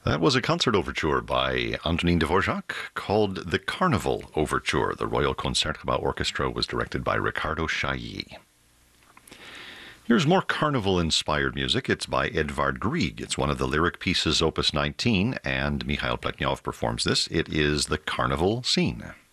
That was a concert overture by Antonin Dvorak called the Carnival Overture. The Royal Concertgebouw Orchestra was directed by Ricardo Chailly. Here's more carnival-inspired music. It's by Edvard Grieg. It's one of the lyric pieces, Opus 19, and Mikhail Pletnyov performs this. It is the Carnival Scene.